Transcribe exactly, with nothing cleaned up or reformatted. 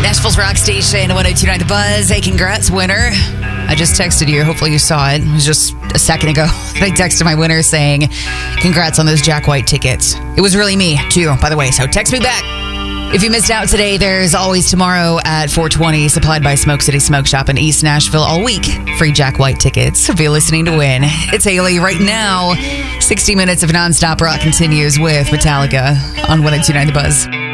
Nashville's Rock Station, one oh two point nine The Buzz. Hey, congrats, winner. I just texted you. Hopefully you saw it. It was just a second ago that I texted my winner saying, congrats on those Jack White tickets. It was really me, too, by the way, so text me back. If you missed out today, there's always tomorrow at four twenty, supplied by Smoke City Smoke Shop in East Nashville all week. Free Jack White tickets. So be listening to win. It's Haley. Right now, sixty minutes of nonstop rock continues with Metallica on one oh two point nine The Buzz.